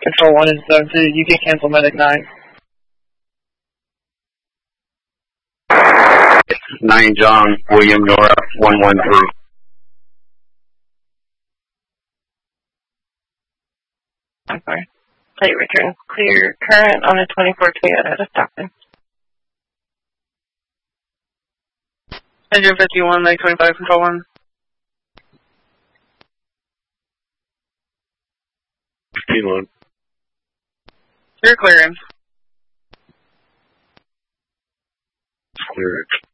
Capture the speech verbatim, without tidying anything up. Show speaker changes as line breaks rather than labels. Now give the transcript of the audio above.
Control one is zone two. You can cancel medic nine.
Nine John, William Nora, one one three.
I'm sorry. Plate return clear. Current on a twenty-four Toyota to Stockton.
Engine fifty-one, Lake twenty-five, control one.
fifteen one.
Clear clearance.
Clearance.